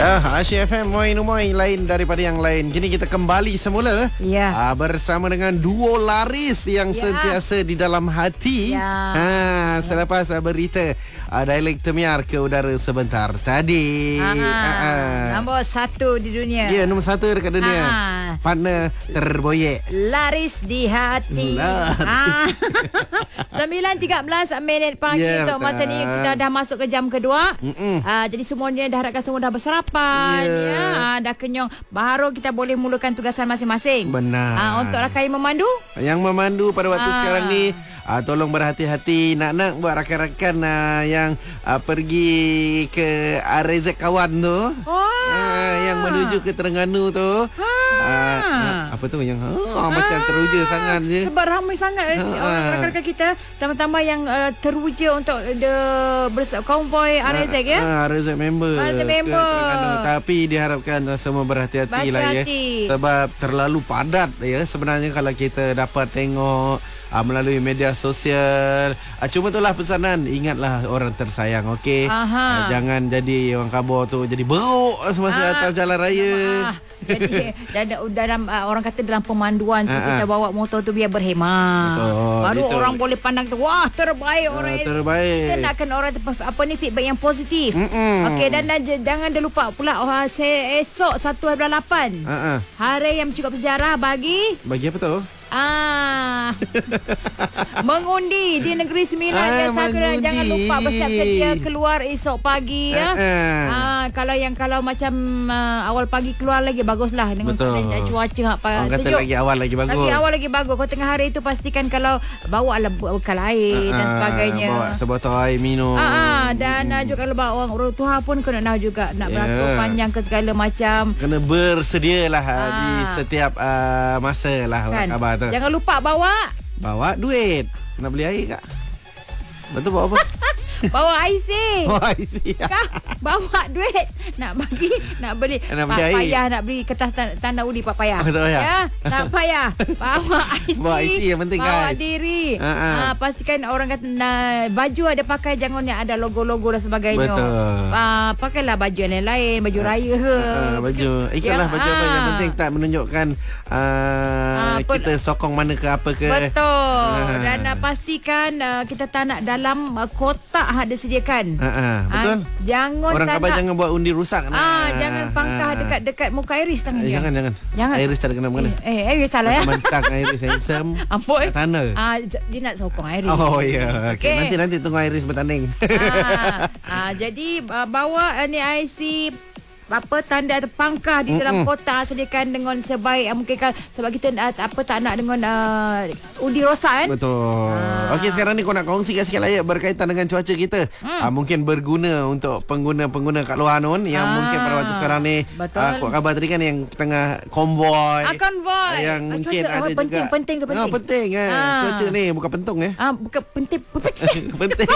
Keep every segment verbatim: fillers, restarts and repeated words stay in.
Ya, Asyik F M, Moi Numoi, lain daripada yang lain. Kini kita kembali semula ya. uh, bersama dengan duo laris yang ya. sentiasa di dalam hati. ya. ha, Selepas uh, berita uh, dialek Temiar ke udara sebentar tadi. ha, uh, Nombor satu di dunia. Ya, nombor satu dekat dunia. ha. Partner terboyek, Laris di hati. Laris. ha. sembilan tiga belas minit pagi Ya, untuk masa betul. ni kita dah masuk ke jam kedua. uh, Jadi semuanya dah harapkan semua dah bersarapan. Ya. ya. Uh, dah kenyang. Baru kita boleh mulakan tugasan masing-masing. Benar. uh, Untuk rakan yang memandu, Yang memandu pada waktu Ah. sekarang ni, uh, tolong berhati-hati. Nak-nak buat rakan-rakan uh, yang uh, pergi ke R Z kawan tu. oh. uh, Yang menuju ke Terengganu tu. Ah. uh, uh, Apa tu yang uh, macam teruja sangat je. Sebab ramai sangat Ha, orang ha. rakan-rakan kita, terutama yang uh, teruja untuk the bersa- konvoi R Z ya. uh, R Z member, R Z ke member. Terengganu. Tapi diharapkan uh, semua berhati-hati lah ya. Berhati-hati. Sebab terlalu padat ya sebenarnya kalau kita dapat tengok uh, melalui media sosial. Uh, cuma itulah pesanan, ingatlah orang tersayang, okey. Uh, Aha. jangan jadi orang kabur tu jadi beruk semasa Ah, atas jalan raya. Ah, jadi dalam, dalam uh, orang kata dalam pemanduan tu Ah, kita ah. bawa motor tu biar berhemah. Betul, Baru betul. orang boleh pandang tu, wah terbaik Ah, orang ini. terbaik. Kita nakkan orang tu, apa ni, feedback yang positif. Mm-mm. Okey, dan, dan jangan dah lupa pula oh, saya esok satu hari bulan lapan. Ah, ah. Hari yang cukup sejarah bagi Bagi apa tu? Ah, mengundi di Negeri Sembilan. Ah, ya, saya kena, mengundi. jangan lupa bersiap sedia keluar esok pagi ya. Ah, ah. Ah, kalau yang kalau macam uh, awal pagi keluar lagi baguslah dengan Betul. keadaan cuaca apa Orang kata sejuk. lagi awal lagi bagus. Lagi awal lagi bagus. Kau tengah hari itu pastikan kalau bawa lah bekal air dan Ah, sebagainya. Bawa sebotol air minum. Ah, ah, dan uh, juga kalau bawa orang orang tua pun kena tahu juga nak Ya. beratur panjang ke segala macam. Kena bersedialah ah. di Ah. setiap uh, masa lah Kan? khabar tu. Jangan lupa bawa Bawa duit. Nak beli air kak? Betul bawa apa? bawa I C. Oh, I see. Kah bawa duit nak bagi nak beli Nak beli pa- air. payah nak beli kertas tanda, tanda undi pak payah. Oh, tak payah. Ya, tak payah. Bawa I C. Bawa I C yang penting, bawa guys. diri. Ha, ha. Ah, pastikan orang kata nah, baju ada pakai, jangan yang ada logo-logo dan sebagainya. Betul. Ah, pakailah baju yang lain-lain, baju raya. Uh, baju ikutlah baju apa yang ah. penting tak menunjukkan uh, Ah, pun- kita sokong mana ke apa ke. Betul. Ah. Dan uh, pastikan uh, kita tak nak dalam uh, kotak ada disediakan. Ha, ha, betul. Ah, jangan Orang tak khabar nak- jangan buat undi rusak. Ah, Nah. jangan pangkah Ah. dekat-dekat muka Iris tangan Eh, dia. jangan jangan. Jangan. Iris tak ada kena mana. Eh, eh, eh salah ya. Mentang Iris handsome. Ampun. Kat tanah. Ah, j- dia nak sokong Iris. Oh ya. Okay. Okey. Nanti nanti tunggu Iris bertanding. ah, ah, jadi uh, bawa uh, ni I C apa tanda atau pangkah di dalam Mm-mm. kotak, sediakan dengan sebaik uh, mungkin kan, sebab kita uh, apa tak nak dengan uh, undi rosak kan. Betul. Ah. Okey, sekarang ni kau nak kongsi sikit layak berkaitan dengan cuaca kita. Hmm. Ah, mungkin berguna untuk pengguna-pengguna kat luar nun yang Ah. mungkin pada waktu sekarang ni Betul. ah, kau khabar tadi kan yang tengah konvoi. Ah, konvoi. Ah, yang Ah, mungkin cuaca, ada ah, penting, juga. penting tu penting. Ah, penting eh. Ah. Cuaca ni bukan pentung eh. Ah, bukan penting penting. penting.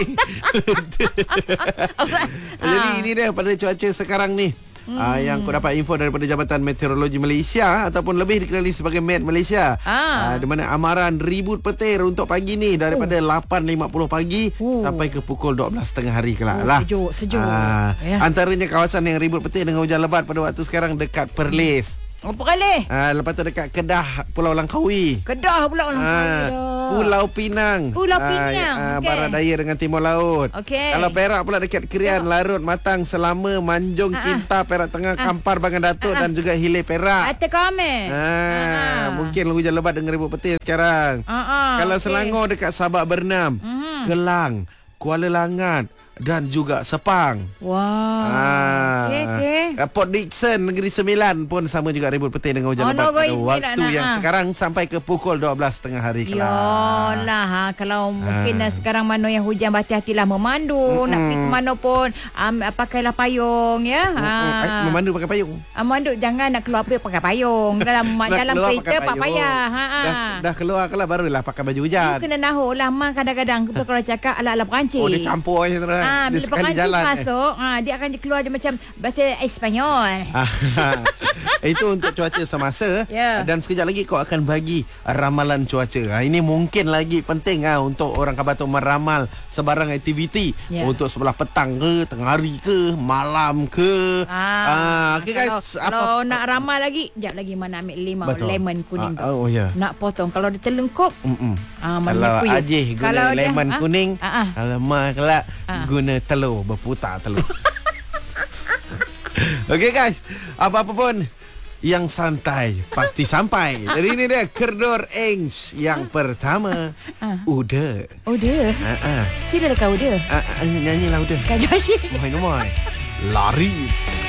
Jadi Ah. ini dia pada cuaca sekarang ni. Hmm. Uh, yang kau dapat info daripada Jabatan Meteorologi Malaysia ataupun lebih dikenali sebagai Met Malaysia. Ah. Uh, di mana amaran ribut petir untuk pagi ni daripada Oh. lapan lima puluh pagi Oh. sampai ke pukul dua belas tiga puluh hari kelak Oh, lah. sejuk, sejuk. Ah, Ya. Antaranya kawasan yang ribut petir dengan hujan lebat pada waktu sekarang dekat Perlis. Apa kali? Ah, lepas tu dekat Kedah, Pulau Langkawi. Kedah pula orang Ah, kaya. Pulau Pinang. Pulau Ah, Pinang, ah, okey. Barat daya dengan Timur Laut. Okey. Kalau Perak pula dekat Kerian, Larut, Matang, Selama, Manjung, Ah, ah. Kinta, Perak Tengah, Ah. Kampar, Bangan Datuk Ah, ah. dan juga Hilir Perak. Kata kami. Ah, mungkin hujan lebat dengan ribut petir sekarang. Ah, ah, Kalau okey. Selangor dekat Sabak Bernam, Mhm. Kelang, Kuala Langat dan juga Sepang. Wah. Ah. Okey, okey. Uh, Port Dickson Negeri Sembilan pun sama juga ribut petir dengan hujan Oh, lebat no, pada guys, waktu sembilan, yang ah. sekarang sampai ke pukul dua belas tiga puluh hari kelak. Yolah, ha, kalau mungkin Ah. uh, sekarang mana yang hujan, berhati-hatilah memandu. Mm-mm. Nak pergi ke mana pun, um, pakailah payung ya. Mm-mm. Ha. Eh, memandu pakai payung. Ah, memandu jangan nak keluar pergi pakai payung. Dalam Dah dalam keluar kereta pakai pak payung. payah. Ha. ha. Dah, dah keluar ke lah barulah pakai baju hujan. You kena nahu lah. Mak kadang-kadang kita kalau cakap ala-ala Perancis. Oh, dia campur je terus. Ah, Dia bila sekali pengantin jalan, eh. masuk, ah, dia akan keluar dia macam bahasa Espanyol. Itu untuk cuaca semasa. Ya. Dan sekejap lagi kau akan bagi ramalan cuaca. Ha, ini mungkin lagi penting ha, untuk orang Kabatung meramal sebarang aktiviti. Ya. Untuk sebelah petang ke, tengah hari ke, malam ke. Ah, okay kalau, guys. kalau nak ramal lagi, jap lagi mana ambil limau, Betul. lemon kuning tu. Ah, oh ya. Nak potong. Kalau dia terlengkup, Mm-mm. ah, mana Kalau kuyup. Ajih guna Kalau dia- lemon ah, kuning, ah, ah. alamak kelak Ah. guna telur, berputar telur. Okay guys, apa-apa pun yang santai pasti sampai. Jadi ini dia Kerdor Engs yang pertama. Ah. Udah. Oh dia. Ah, ah. Sila kau dia. Ah, ah, nyanyilah udah. Kak Joshi. Mohon mohon. Laris.